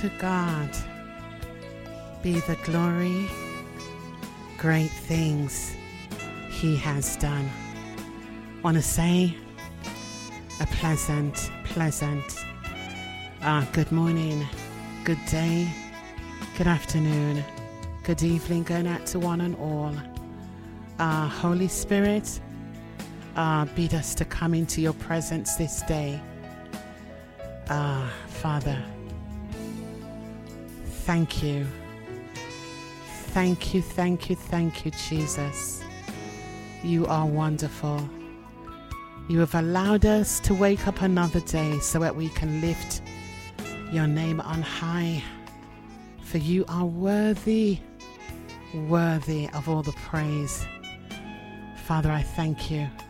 To God be the glory, great things He has done. Want to say a pleasant good morning, good day, good afternoon, good evening going out to one and all. Holy Spirit, bid us to come into your presence this day. Father, thank you, Jesus. You are wonderful. You have allowed us to wake up another day so that we can lift your name on high. For you are worthy of all the praise. Father, I thank you.